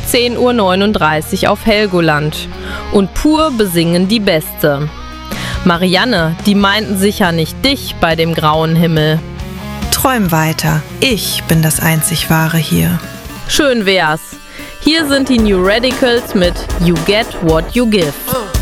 10:39 Uhr auf Helgoland und pur besingen die Beste. Marianne, die meinten sicher nicht dich bei dem grauen Himmel. Träum weiter, ich bin das einzig Wahre hier. Schön wär's. Hier sind die New Radicals mit You Get What You Give.